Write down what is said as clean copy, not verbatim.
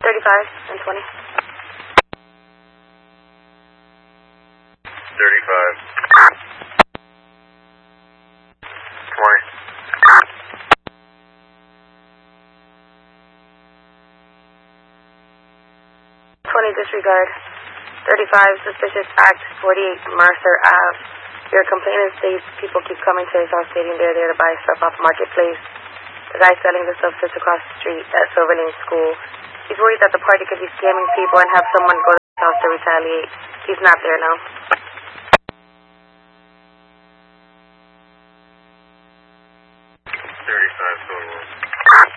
35 and 20. 35. 20. 20 disregard. 35 suspicious act, 48 Mercer Ave. Your complainant states people keep coming to his house stating they're there to buy stuff off Marketplace. The guy selling the stuff sits across the street at Silver Lane School. He's worried that the party could be scamming people and have someone go to his house to retaliate. He's not there now.